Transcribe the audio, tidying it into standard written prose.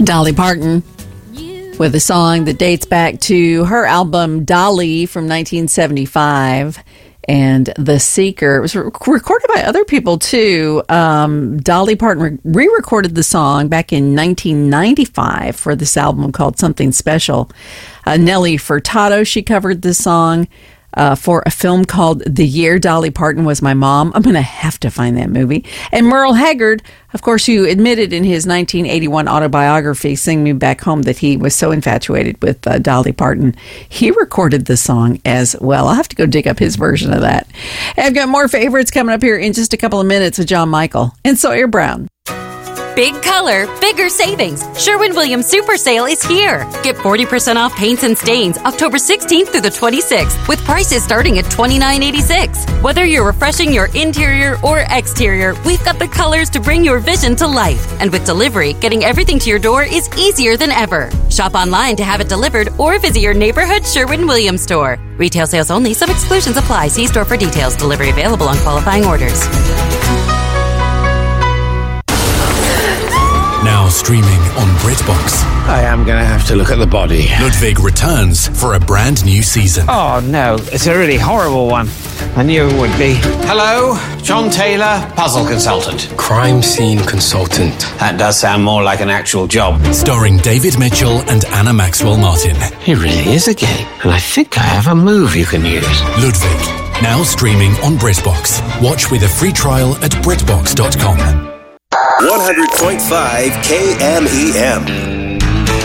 Dolly Parton with a song that dates back to her album Dolly from 1975 and The Seeker. It was recorded by other people too. Dolly Parton re-recorded the song back in 1995 for this album called Something Special. Nelly Furtado, she covered this song for a film called The Year Dolly Parton Was My Mom. I'm going to have to find that movie. And Merle Haggard, of course, who admitted in his 1981 autobiography, Sing Me Back Home, that he was so infatuated with Dolly Parton. He recorded the song as well. I'll have to go dig up his version of that. I've got more favorites coming up here in just a couple of minutes with John Michael and Sawyer Brown. Big color, bigger savings. Sherwin-Williams Super Sale is here. Get 40% off paints and stains October 16th through the 26th with prices starting at $29.86. Whether you're refreshing your interior or exterior, we've got the colors to bring your vision to life. And with delivery, getting everything to your door is easier than ever. Shop online to have it delivered or visit your neighborhood Sherwin-Williams store. Retail sales only. Some exclusions apply. See store for details. Delivery available on qualifying orders. Now streaming on BritBox. I am going to have to look at the body. Ludwig returns for a brand new season. Oh, no. It's a really horrible one. I knew it would be. Hello, John Taylor, puzzle consultant. Crime scene consultant. That does sound more like an actual job. Starring David Mitchell and Anna Maxwell Martin. He really is a game, and I think I have a move you can use. Ludwig, now streaming on BritBox. Watch with a free trial at BritBox.com. 100.5 KMEM.